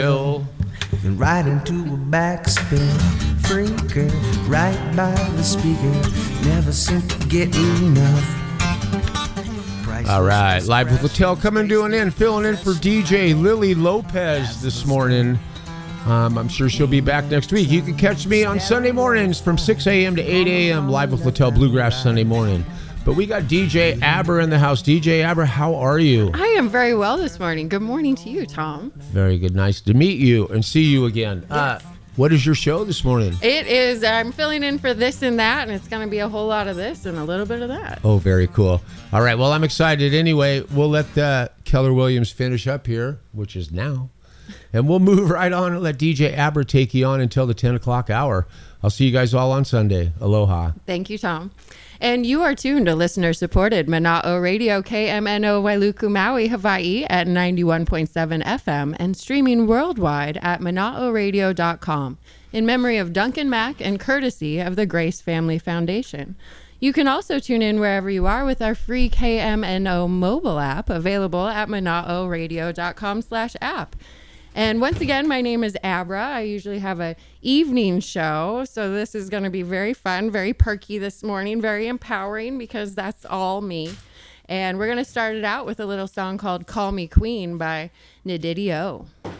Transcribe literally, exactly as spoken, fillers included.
And right into a backspin, freaker, right by the speaker, never seem to get enough. All right, Live with Littell coming to an end, filling in for D J Lily Lopez this morning. Um, I'm sure she'll be back next week. You can catch me on Sunday mornings from six a.m. to eight a.m. Live with Littell Bluegrass Sunday morning. But we got D J Aber in the house. D J Aber, how are you? I am very well this morning. Good morning to you, Tom. Very good. Nice to meet you and see you again. Yes. Uh, what is your show this morning? It is, I'm filling in for this and that, and it's going to be a whole lot of this and a little bit of that. Oh, very cool. All right, well, I'm excited. Anyway, we'll let uh, Keller Williams finish up here, which is now. And we'll move right on and let D J Aber take you on until the ten o'clock hour. I'll see you guys all on Sunday. Aloha. Thank you, Tom. And you are tuned to listener-supported Mana'o Radio, K M N O Wailuku, Maui, Hawaii at ninety-one point seven F M and streaming worldwide at mana'o radio dot com in memory of Duncan Mack and courtesy of the Grace Family Foundation. You can also tune in wherever you are with our free K M N O mobile app available at mana'o radio dot com slash app. And once again, my name is Abra. I usually have a evening show, so this is going to be very fun, very perky this morning, very empowering because that's all me. And we're going to start it out with a little song called Call Me Queen by Nadidio.